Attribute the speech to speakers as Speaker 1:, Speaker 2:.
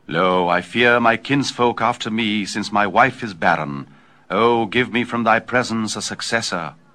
Speaker 1: Lo, I fear my kinsfolk after me, since my wife is barren. Oh, give me from thy presence a successor.